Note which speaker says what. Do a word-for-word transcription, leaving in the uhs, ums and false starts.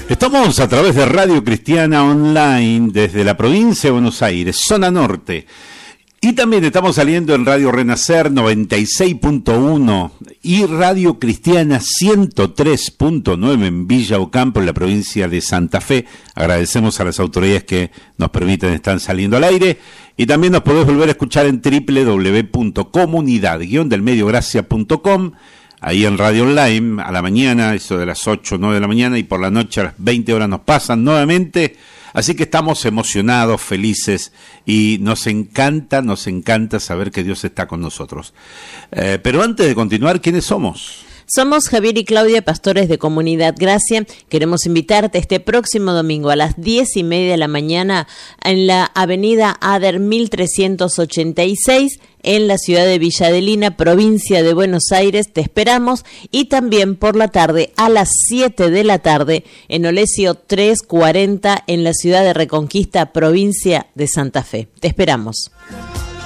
Speaker 1: Estamos a través de Radio Cristiana Online desde la provincia de Buenos Aires, zona norte. Y también estamos saliendo en Radio Renacer noventa y seis punto uno y Radio Cristiana ciento tres punto nueve en Villa Ocampo, en la provincia de Santa Fe. Agradecemos a las autoridades que nos permiten estar saliendo al aire. Y también nos podés volver a escuchar en doble u doble u doble u punto comunidad guion del medio gracia punto com. Ahí en Radio Online, a la mañana, eso de las ocho o nueve de la mañana, y por la noche a las veinte horas nos pasan nuevamente. Así que estamos emocionados, felices, y nos encanta, nos encanta saber que Dios está con nosotros. Eh, pero antes de continuar, ¿quiénes somos?
Speaker 2: Somos Javier y Claudia, pastores de Comunidad Gracia. Queremos invitarte este próximo domingo a las diez y media de la mañana en la avenida Ader mil trescientos ochenta y seis, en la ciudad de Villa Adelina, provincia de Buenos Aires. Te esperamos. Y también por la tarde a las siete de la tarde en Olesio trescientos cuarenta, en la ciudad de Reconquista, provincia de Santa Fe. Te esperamos.